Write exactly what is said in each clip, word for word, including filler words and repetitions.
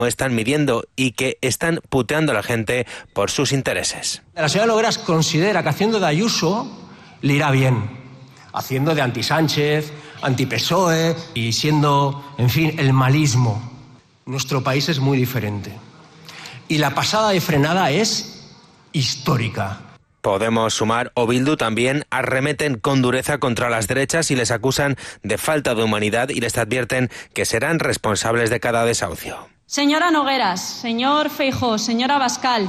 están midiendo y que están puteando a la gente por sus intereses. La señora Nogueras considera que haciendo de Ayuso le irá bien, haciendo de anti-Sánchez, anti-P S O E y siendo, en fin, el malismo. Nuestro país es muy diferente y la pasada de frenada es histórica. Podemos, Sumar o Bildu también arremeten con dureza contra las derechas y les acusan de falta de humanidad y les advierten que serán responsables de cada desahucio. Señora Nogueras, señor Feijóo, señora Abascal,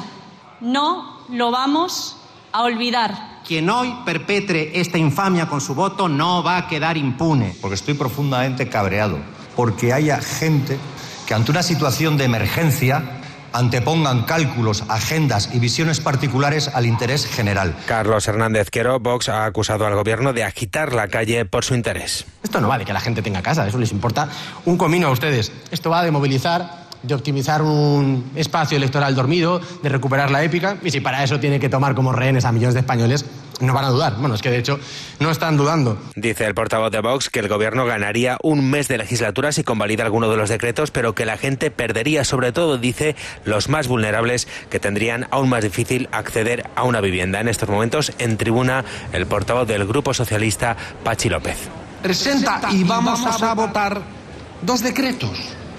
no lo vamos a olvidar. Quien hoy perpetre esta infamia con su voto no va a quedar impune. Porque estoy profundamente cabreado, porque haya gente que ante una situación de emergencia antepongan cálculos, agendas y visiones particulares al interés general. Carlos Hernández Quero, Vox, ha acusado al gobierno de agitar la calle por su interés. Esto no va de que la gente tenga casa, eso les importa un comino a ustedes. Esto va de movilizar, de optimizar un espacio electoral dormido, de recuperar la épica, y si para eso tiene que tomar como rehenes a millones de españoles, no van a dudar. Bueno, es que de hecho no están dudando. Dice el portavoz de Vox que el gobierno ganaría un mes de legislatura si convalida alguno de los decretos, pero que la gente perdería, sobre todo, dice, los más vulnerables, que tendrían aún más difícil acceder a una vivienda. En estos momentos, en tribuna, el portavoz del Grupo Socialista, Pachi López. Presenta y vamos a votar dos decretos.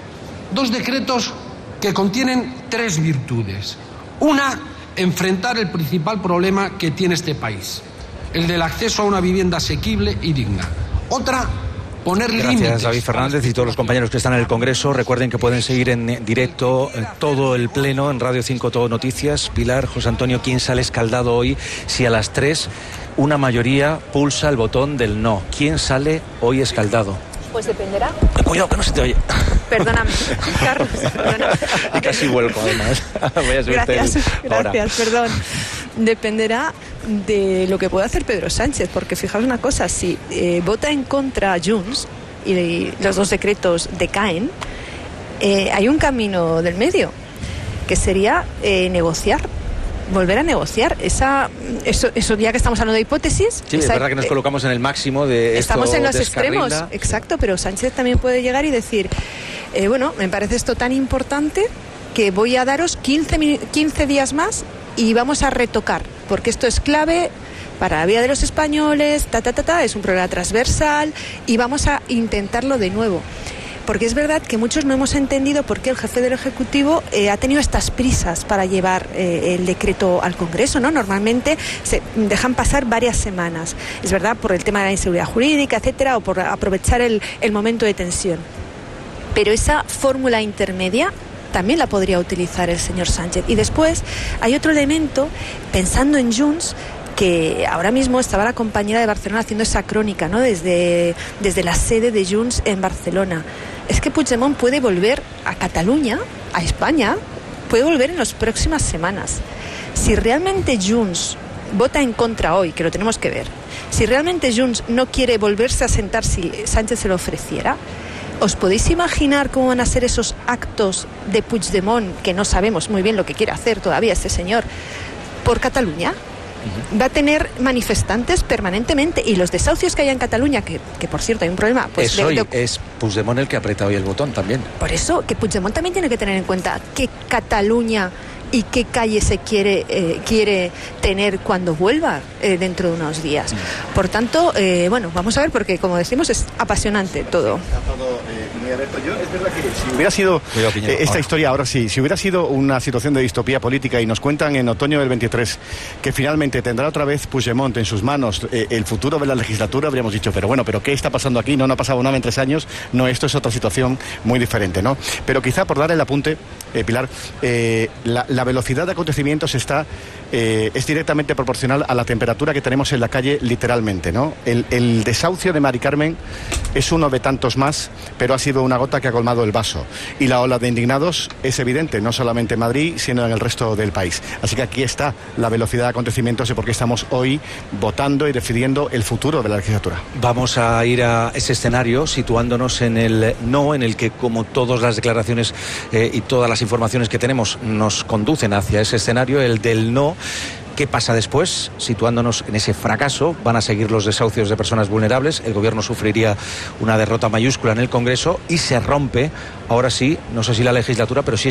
Dos decretos que contienen tres virtudes. Una, enfrentar el principal problema que tiene este país, el del acceso a una vivienda asequible y digna. Otra, poner límites. Gracias, David Fernández, y todos los compañeros que están en el Congreso. Recuerden que pueden seguir en directo eh, todo el pleno en Radio cinco Todo Noticias. Pilar, José Antonio, ¿quién sale escaldado hoy si a las tres una mayoría pulsa el botón del no? ¿Quién sale hoy escaldado? Pues dependerá. Cuidado, que no se te oye. Perdóname, Carlos. Perdona. Y casi vuelco, además. Voy a subirte Gracias, ahora. gracias, perdón. Dependerá de lo que pueda hacer Pedro Sánchez, porque fijaos una cosa, si eh, vota en contra Junts y, y los dos decretos decaen, eh, hay un camino del medio, que sería eh, negociar. Volver a negociar esa eso, eso ya que estamos hablando de hipótesis. Sí, esa, es verdad que nos colocamos en el máximo de estamos esto en los descarrila. extremos, exacto, pero Sánchez también puede llegar y decir eh, bueno, me parece esto tan importante que voy a daros quince, quince días más y vamos a retocar, porque esto es clave para la vida de los españoles, ta, ta, ta, ta, es un problema transversal y vamos a intentarlo de nuevo. Porque es verdad que muchos no hemos entendido por qué el jefe del Ejecutivo eh, ha tenido estas prisas para llevar eh, el decreto al Congreso, ¿no? Normalmente se dejan pasar varias semanas. Es verdad, por el tema de la inseguridad jurídica, etcétera, o por aprovechar el, el momento de tensión. Pero esa fórmula intermedia también la podría utilizar el señor Sánchez. Y después hay otro elemento, pensando en Junts, que ahora mismo estaba la compañera de Barcelona haciendo esa crónica, ¿no? Desde, desde la sede de Junts en Barcelona. Es que Puigdemont puede volver a Cataluña, a España, puede volver en las próximas semanas. Si realmente Junts vota en contra hoy, que lo tenemos que ver, si realmente Junts no quiere volverse a sentar si Sánchez se lo ofreciera, ¿os podéis imaginar cómo van a ser esos actos de Puigdemont, que no sabemos muy bien lo que quiere hacer todavía este señor, por Cataluña? Va a tener manifestantes permanentemente, y los desahucios que hay en Cataluña, que, que por cierto hay un problema, pues es, de, hoy, de, es Puigdemont el que aprieta hoy el botón también. Por eso que Puigdemont también tiene que tener en cuenta que Cataluña y qué calle se quiere eh, quiere tener cuando vuelva eh, dentro de unos días. Mm. Por tanto, eh, bueno, vamos a ver, porque como decimos es apasionante todo. Yo, es verdad que si hubiera sido eh, esta historia, ahora sí, si hubiera sido una situación de distopía política y nos cuentan en otoño del veintitrés que finalmente tendrá otra vez Puigdemont en sus manos eh, el futuro de la legislatura, habríamos dicho, pero bueno, pero ¿qué está pasando aquí? No, no ha pasado nada en tres años, no, esto es otra situación muy diferente, ¿no? Pero quizá por dar el apunte, eh, Pilar, eh, la, la velocidad de acontecimientos está eh, es directamente proporcional a la temperatura que tenemos en la calle, literalmente, ¿no? El, el desahucio de Mari Carmen es uno de tantos más, pero ha sido una gota que ha colmado el vaso. Y la ola de indignados es evidente, no solamente en Madrid, sino en el resto del país. Así que aquí está la velocidad de acontecimientos y por qué estamos hoy votando y decidiendo el futuro de la legislatura. Vamos a ir a ese escenario situándonos en el no, en el que, como todas las declaraciones eh, y todas las informaciones que tenemos nos conducen hacia ese escenario, el del no. ¿Qué pasa después? Situándonos en ese fracaso, van a seguir los desahucios de personas vulnerables, el gobierno sufriría una derrota mayúscula en el Congreso y se rompe, ahora sí, no sé si la legislatura, pero sí